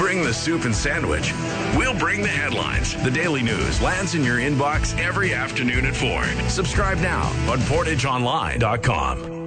bring the soup and sandwich. We'll bring the headlines. The Daily News lands in your inbox every afternoon at 4. Subscribe now on PortageOnline.com.